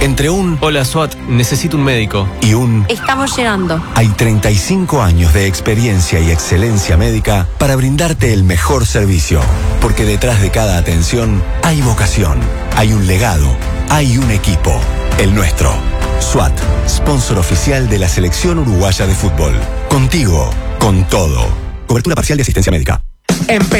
Entre un Hola, SWAT, necesito un médico. y un Estamos llegando. hay 35 años de experiencia y excelencia médica para brindarte el mejor servicio. Porque detrás de cada atención hay vocación, hay un legado, hay un equipo. El nuestro. SWAT, sponsor oficial de la Selección Uruguaya de Fútbol. Contigo, con todo. Cobertura parcial de asistencia médica.